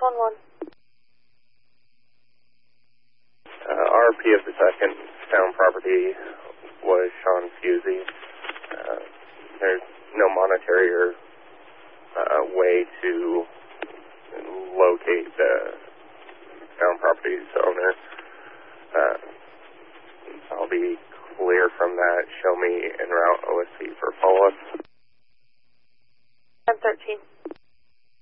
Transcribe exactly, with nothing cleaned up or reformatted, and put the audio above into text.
one one. Uh, R P of the second found property was Sean Fusey. Uh, there's no monetary or uh, way to locate the found property's owner. Uh, I'll be clear from that. Show me en route O S P for follow-up. ten thirteen.